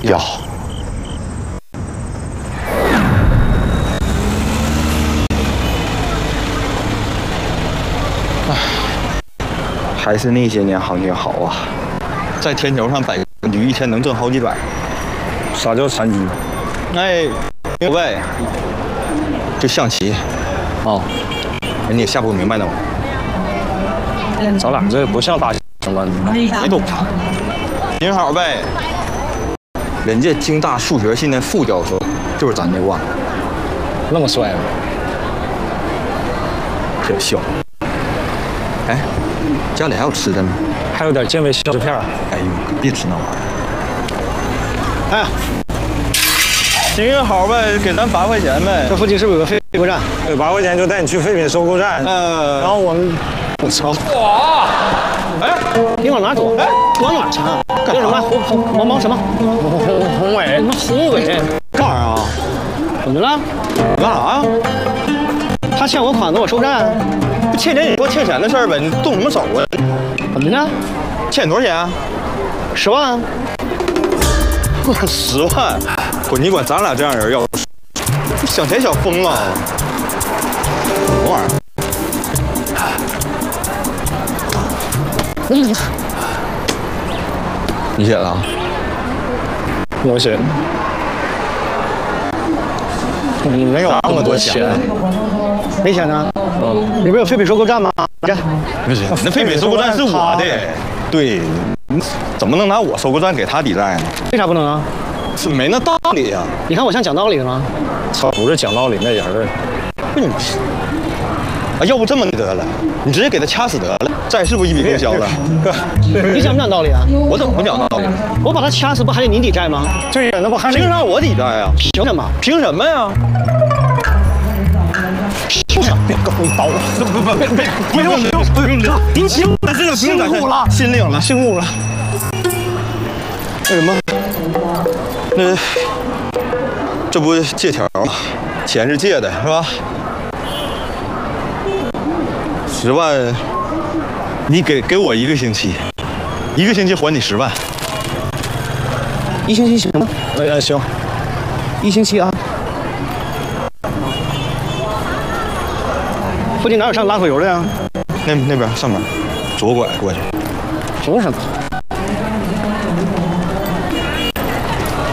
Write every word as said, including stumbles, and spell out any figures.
要。唉，还是那些年行情好啊，在天桥上摆个三局，一天能挣好几百。 啥叫三局？ 哎，明白，就象棋。哦，你也下不明白呢吗？ 咱俩这不像大生了， 没懂啥。您好呗，人家京大数学系那副教授就是咱这挂， 那么帅吗？ 特笑。哎，家里还有吃的呢？ 还有点健胃消食片。 哎呦，别吃那玩意儿。哎，您好呗，给咱八块钱呗。 这附近是不是有个废品收购站？对，八块钱就带你去废品收购站。嗯，然后我们，我操！ 哇！哎， 你往哪走？哎，往哪去啊？干什么？洪洪王王什么？洪洪洪伟？什么洪伟？ 干啥啊？ 怎么了？ 干啥呀？ 他欠我款子，我收债。 不欠钱，你说欠钱的事儿呗，你动什么手啊？ 怎么的？ 欠多少钱啊？ 十万。 十万？不，你管咱俩这样人要想钱想疯了。什么玩意儿？嗯，你写的啊？ 我写的。你没有那么多钱？没钱呢？嗯，里边有废品收购站吗？这， 不是，那废品收购站是我的。对，怎么能拿我收购站给他抵债呢？ 为啥不能啊？ 是没那道理呀！ 你看我像讲道理的吗？操，不是讲道理那人儿。 不你，啊，要不这么得了，你直接给他掐死得了，债是不是一笔勾销了？ 你讲不讲道理啊？ 我怎么不讲道理？ 我把他掐死，不还得你抵债吗？对呀，那不还凭啥我抵债呀？ 凭什么？ 凭什么呀？ 凭什么？别跟我刀！不不不，别别不用不用不用了，您辛苦了，辛苦了， 心领了， 辛苦了。 那什么，那这不借条吗？钱是借的，是吧？十万，你给给我一个星期，一个星期还你十万。 一星期行吗？呃行，一星期啊。附近哪有上拉土油的呀？ 那那边上面，左拐过去。 凭什么？